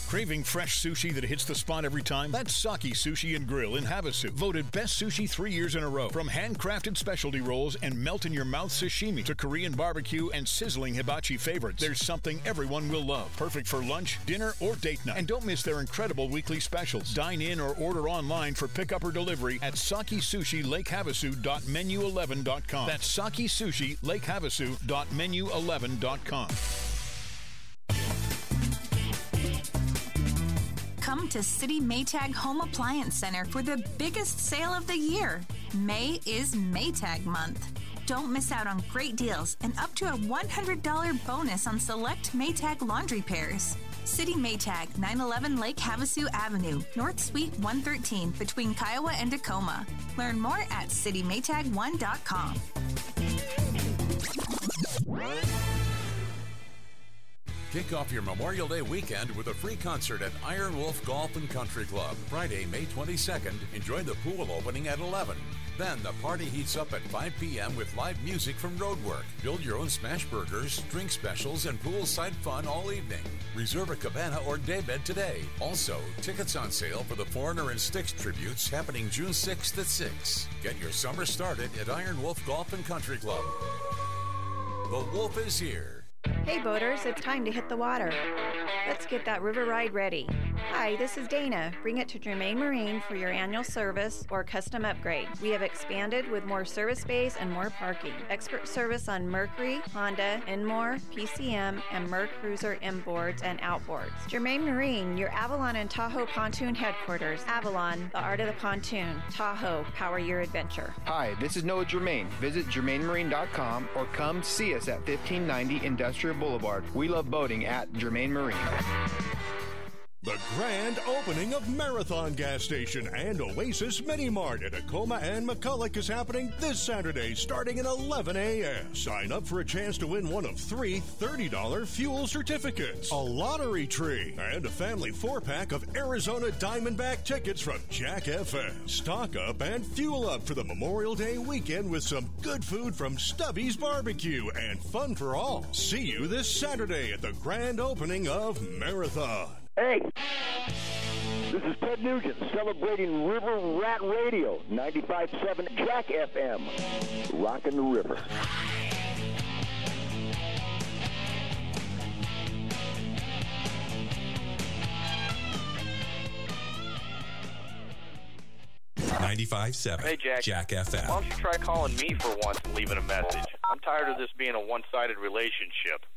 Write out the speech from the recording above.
Craving fresh sushi that hits the spot every time? That's Saki Sushi and Grill in Havasu. Voted best sushi 3 years in a row. From handcrafted specialty rolls and melt-in-your-mouth sashimi to Korean barbecue and sizzling hibachi favorites, there's something everyone will love. Perfect for lunch, dinner, or date night. And don't miss their incredible weekly specials. Dine in or order online for pickup or delivery at SakiSushi.LakeHavasu.menu11.com. That's Saki Sushi, LakeHavasu.menu11.com. Come to City Maytag Home Appliance Center for the biggest sale of the year. May is Maytag month. Don't miss out on great deals and up to a $100 bonus on select Maytag laundry pairs. City Maytag, 911 Lake Havasu Avenue, North Suite 113, between Kiowa and Tacoma. Learn more at citymaytag1.com. Kick off your Memorial Day weekend with a free concert at Iron Wolf Golf and Country Club. Friday, May 22nd, enjoy the pool opening at 11. Then the party heats up at 5 p.m. with live music from Roadwork. Build your own smash burgers, drink specials, and poolside fun all evening. Reserve a cabana or daybed today. Also, tickets on sale for the Foreigner and Styx tributes happening June 6th at 6. Get your summer started at Iron Wolf Golf and Country Club. The Wolf is here. Hey boaters, it's time to hit the water. Let's get that river ride ready. Hi, this is Dana. Bring it to Germain Marine for your annual service or custom upgrade. We have expanded with more service space and more parking. Expert service on Mercury, Honda, Enmore, PCM, and Merc Cruiser inboards and outboards. Germain Marine, your Avalon and Tahoe pontoon headquarters. Avalon, the art of the pontoon. Tahoe, power your adventure. Hi, this is Noah Germain. Visit GermainMarine.com or come see us at 1590 Industrial Boulevard. We love boating at Germain Marine. The grand opening of Marathon Gas Station and Oasis Mini Mart at Tacoma and McCulloch is happening this Saturday starting at 11 a.m. Sign up for a chance to win one of 3 $30 fuel certificates, a lottery tree, and a family 4-pack of Arizona Diamondback tickets from Jack FM. Stock up and fuel up for the Memorial Day weekend with some good food from Stubby's Barbecue and fun for all. See you this Saturday at the grand opening of Marathon. Hey, this is Ted Nugent celebrating River Rat Radio, 95.7 Jack FM, rocking the river. Hey, Jack FM. Why don't you try calling me for once and leaving a message? I'm tired of this being a one-sided relationship.